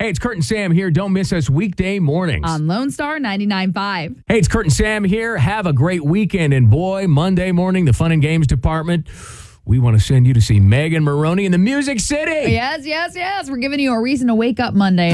Hey, it's Kurt and Sam here. Don't miss us weekday mornings. On Lone Star 99.5. Hey, it's Kurt and Sam here. Have a great weekend. And boy, Monday morning, the Fun and Games department, we want to send you to see Megan Maroney in the Music City. Yes. We're giving you a reason to wake up Monday.